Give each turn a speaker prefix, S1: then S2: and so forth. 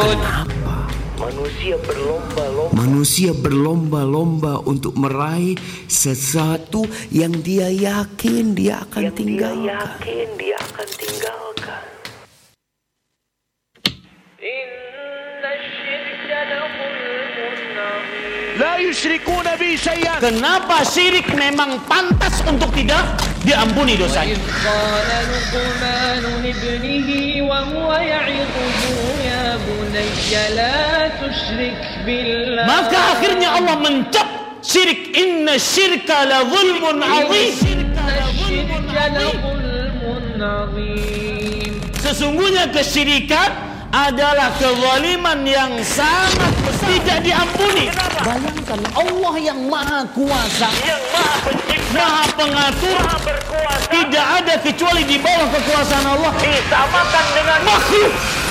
S1: Kenapa? Manusia berlomba-lomba untuk meraih sesuatu yang dia yakin dia akan tinggalkan.
S2: Kenapa syirik memang pantas untuk tidak diampuni dosanya? Maka akhirnya Allah mencap syirik. Inna syirka la zulmun azim. Sesungguhnya kesyirikan adalah kezaliman yang sangat besar, tidak diampuni. Bayangkan Allah yang maha kuasa, yang maha pencipta, maha pengatur, maha berkuasa, tidak ada kecuali di bawah kekuasaan Allah, disamakan dengan makhluk.